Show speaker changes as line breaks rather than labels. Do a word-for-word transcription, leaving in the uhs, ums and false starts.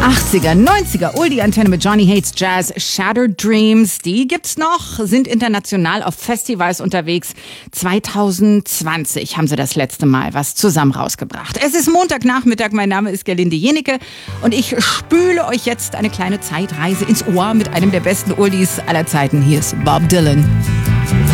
achtziger, neunziger, Oldie-Antenne mit Johnny Hates Jazz, Shattered Dreams, die gibt's noch, sind international auf Festivals unterwegs. zwanzig zwanzig haben sie das letzte Mal was zusammen rausgebracht. Es ist Montagnachmittag, mein Name ist Gerlinde Jenecke und ich spüle euch jetzt eine kleine Zeitreise ins Ohr mit einem der besten Oldies aller Zeiten. Hier ist Bob Dylan.